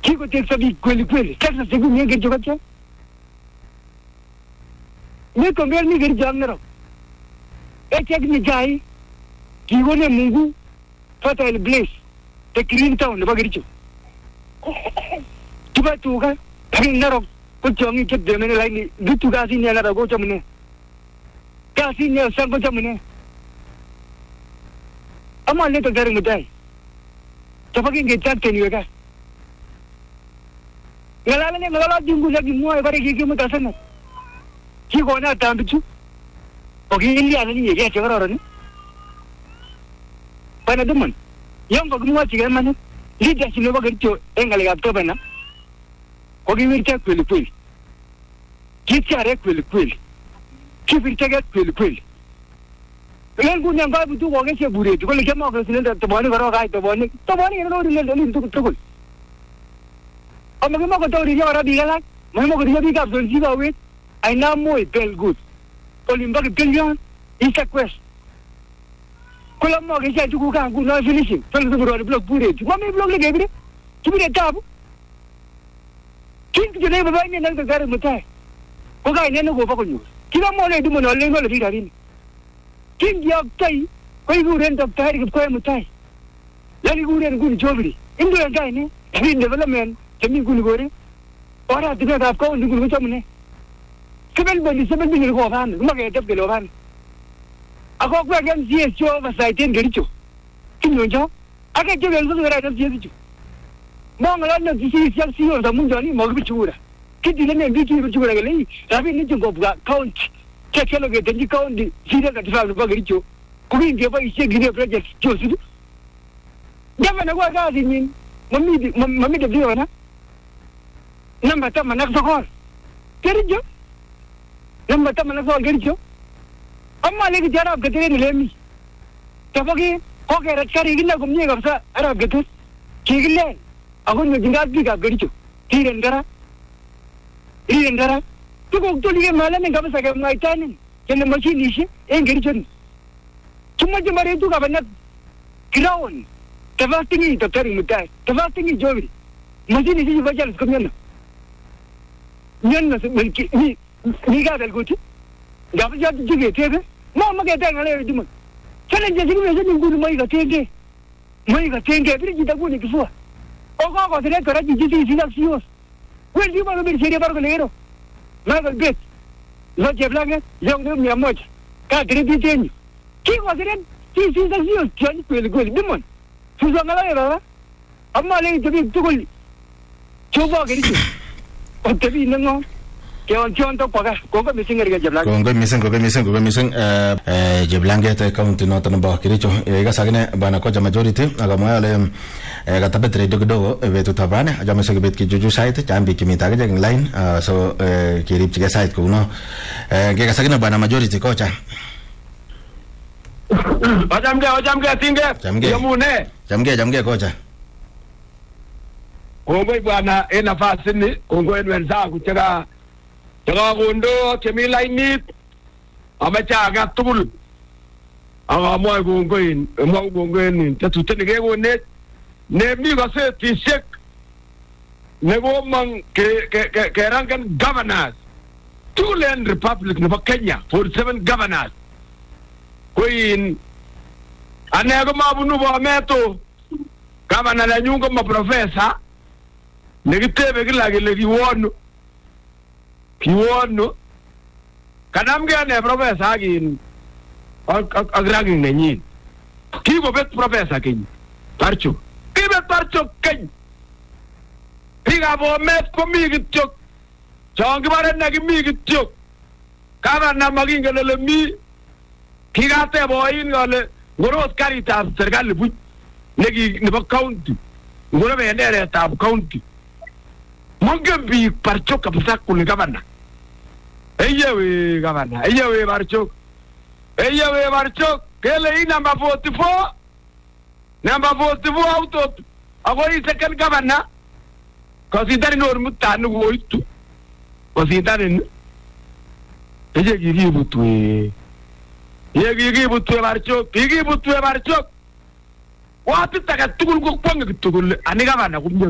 Kiko teksa bi kweli. Teksa siku niye kericho kacha. Ni kombel ni kericho amnero. Echek ni jai. Kiko ne Mungu. Fertile place. The green town nebo kericho. Tuba tuka. Kari naro. Kuchongi kip demene laini. Dutu kasi niya naro gocha mune. Kasi niya sang gocha mune. Ama leto dari mutai. Tapaki ngechat teniweka. Ngalala dingu lagi mua bare kiki mutasana. Kiko na tambichu. Ogi India ni yeke chegaro ni. Pana duman. Yang ko mua chiga man. Lida sino ba gercho engale gapto bana. Ogi wircha kweli. Kichare kweli. Kifircha kweli. Lengu nyanga butu ko ke bure to le kema ko silen to bani garo kai to bani no rile le to. Amagama ko to rile ara bigala. Mo ko rile biga so jiba we. Ai na mo pel good. Olimba ke kelyan isa quest. Kola mo ke ja juku kan ku no finishing. Pel to ro blog bure. Mo me blog le gebre. Tibire tabu. King je ne ba ni nang gar mutai. Ko ga ne no go pa ko nyu. Kila mo le du mo no le no le biga rin. King ya tai koi guren tok tai ko mutai lagi guren gun jobri indu gai ne in development kemi gun gore ora diga da ko ndu gun chamne kebel bani ko ban ma ke tep gelo ban ako ko gan sie cho va sai ten gericho kinyo jo ake je gel so ra da sie ju mo ngala na si yo da mun jani mo bi chura kidi ne bi ki bi chura gele rabi ni jo ga count Kekelo ke tenji kaundi sida ka tifalu ba gericho kuinge ba ise gire project josu jama na kwa kazi min mami de biyo na namba tama na sokol gericho namba tama na sokol gericho amma le ki jara ka tere ni lemi tabaki ko ke rakari gilla gumni gamsa arab gatu kigille agun jinga bi ka gericho tirendara Tuko tulige malame kabisa kaya ngaitani kene machine ishi engerichoni chuma jumare tu kabana ground tafastingi totari mutai tafastingi jobi machine ishi bajal skomyana nyanna ni ga dal goti gabja jige tebe ma ga ta ngale dum challenge jigi me jigi ngulu mai ga tenge biri jita guni kifua ko tere kara jiji sila sios wel di ma be seri bar ko lero Nagal bet. Lo jeblange, yang dem ya moj. Ka gredi tenyu. Ki wazeren, si da siyo tiani kweli dimon. Suzo ngala era. Amma le tebi tukul. Choba gericho. O tebi nango. Ke on chonto paga. Ko missing ga jeblange. Ko missing jeblange te county no tan ba gericho. Ga sagene bana ko majority aga moyale ga tabetre dogo betu tabane aga mesege bet ki juju site jambi ki mitaga jeng line so ki rip tiga site ko no ga sagene bana majority ko cha Ojamge tinge yamune jamge ko cha Kongoi bwana nafasi ni kongoi wenzangu chega gondo kemi line amechaga tumul aga moy kongoi ni tatutene ge wone ne mi ga se tisek ne go man ke rangan governors two land republic ne Kenya 47 governors koin anego mabunu bo meto governor la nyungo ma professor ne gitebe gilagele kiwono kanam ge ne professor agin agragin ne nyin ki go bet professor kin parcho Kibe parcho keny. Piga bo met ko mi gityok. Chongi bare na gi mi gityok. Kama na maginga le mi. Kiga te bo in gale goros karita serikali bu. Negi ne ba county. Ngoro be ndere ta county. Monge bi parcho kapsa kun gavana. Eyewe gavana. Eyewe parcho. Kele number 44. Number 44 auto agoi second governor consider no mutanu goitu consider ne yegi butwe barcho watu taka tukul ko ponga tukul ani governor